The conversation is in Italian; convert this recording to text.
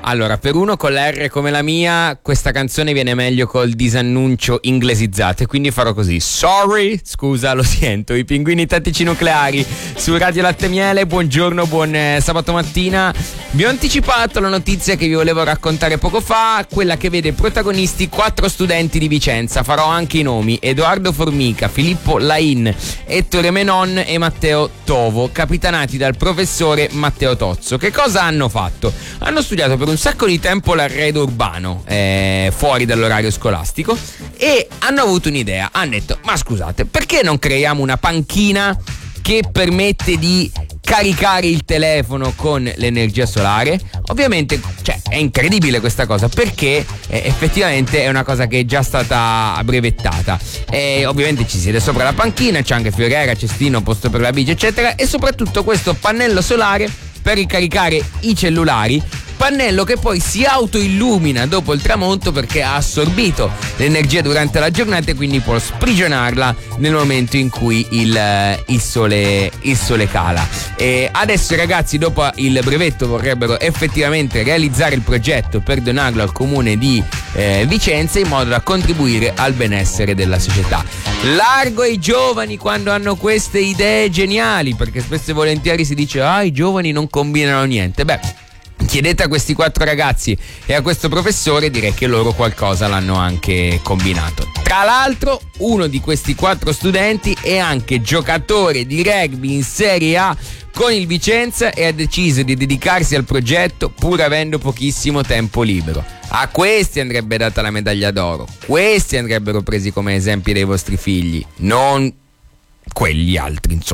Allora, per uno con la R come la mia, questa canzone viene meglio col disannuncio inglesizzato, e quindi farò così. Sorry, scusa, lo sento. I Pinguini Tattici Nucleari su Radio Latte Miele. Buongiorno, buon sabato mattina. Vi ho anticipato la notizia che vi volevo raccontare poco fa, quella che vede protagonisti 4 studenti di Vicenza. Farò anche i nomi: Edoardo Formica, Filippo Lain, Ettore Menon e Matteo Tovo, capitanati dal professore Matteo Tozzo. Che cosa hanno fatto? Hanno studiato per un sacco di tempo l'arredo urbano fuori dall'orario scolastico e hanno avuto un'idea. Hanno detto: ma scusate, perché non creiamo una panchina che permette di caricare il telefono con l'energia solare? Ovviamente, è incredibile questa cosa, perché effettivamente è una cosa che è già stata brevettata. Ovviamente ci siede sopra la panchina, c'è anche fioriera, cestino, posto per la bici, eccetera, e soprattutto questo pannello solare per ricaricare i cellulari, pannello che poi si autoillumina dopo il tramonto perché ha assorbito l'energia durante la giornata e quindi può sprigionarla nel momento in cui il sole cala. E adesso i ragazzi, dopo il brevetto, vorrebbero effettivamente realizzare il progetto per donarlo al comune di Vicenza, in modo da contribuire al benessere della società. Largo ai giovani quando hanno queste idee geniali, perché spesso e volentieri si dice: i giovani non combinano niente. Chiedete a questi 4 ragazzi e a questo professore, direi che loro qualcosa l'hanno anche combinato. Tra l'altro, uno di questi 4 studenti è anche giocatore di rugby in Serie A con il Vicenza e ha deciso di dedicarsi al progetto pur avendo pochissimo tempo libero. A questi andrebbe data la medaglia d'oro. Questi andrebbero presi come esempi dei vostri figli, non quegli altri, insomma.